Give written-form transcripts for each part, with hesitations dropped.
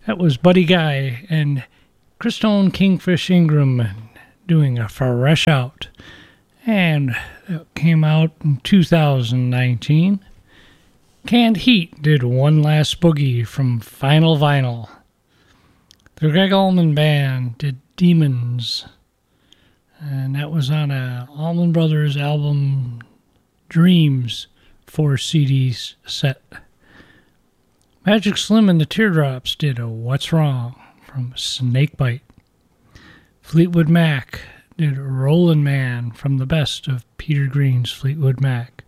That was Buddy Guy and Christone Kingfish Ingram doing a Fresh Out. And it came out in 2019. Canned Heat did One Last Boogie from Final Vinyl. The Greg Allman Band did Demons. And that was on a Allman Brothers album Dreams 4 CDs set. Magic Slim and the Teardrops did a What's Wrong from Snakebite. Fleetwood Mac did Rollin' Man from the best of Peter Green's Fleetwood Mac.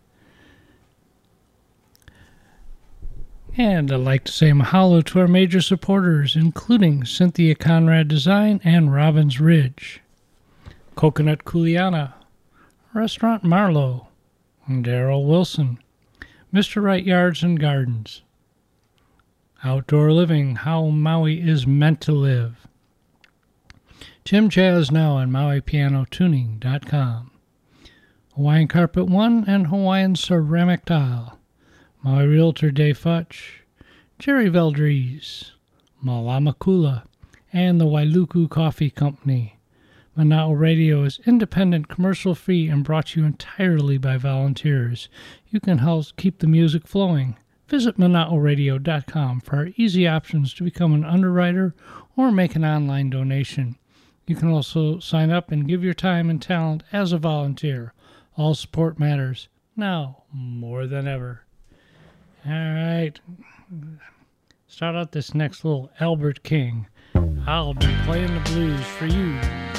And I'd like to say mahalo to our major supporters, including Cynthia Conrad Design and Robbins Ridge, Coconut Kuleana, Restaurant Marlowe, Daryl Wilson, Mr. Wright Yards and Gardens, Outdoor Living, How Maui is Meant to Live, Tim Jazz Now on MauiPianoTuning.com, Hawaiian Carpet One and Hawaiian Ceramic Tile, Maui Realtor Dave Futch, Jerry Veldrees, Malamakula, and the Wailuku Coffee Company. Mana'o Radio is independent, commercial-free, and brought to you entirely by volunteers. You can help keep the music flowing. Visit Mana'oRadio.com for our easy options to become an underwriter or make an online donation. You can also sign up and give your time and talent as a volunteer. All support matters, now more than ever. All right, start out this next little Albert King. I'll be playing the blues for you.